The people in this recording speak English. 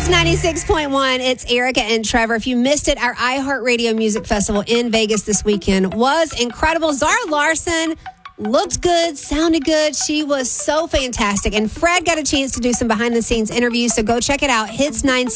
Hits 96.1. It's Erica and Trevor. If you missed it, our iHeartRadio Music Festival in Vegas this weekend was incredible. Zara Larsson looked good, sounded good. She was so fantastic. And Fred got a chance to do some behind-the-scenes interviews, so go check it out. Hits 96.